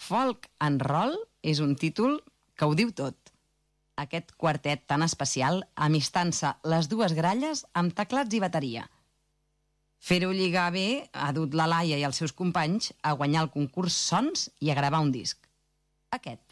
Folk and Roll és un títol que ho diu tot. Aquest quartet tan especial amistant-se les dues gralles amb teclats i bateria. Fer-ho lligar bé ha dut la Laia i els seus companys a guanyar el concurs Sons i a gravar un disc. Aquest.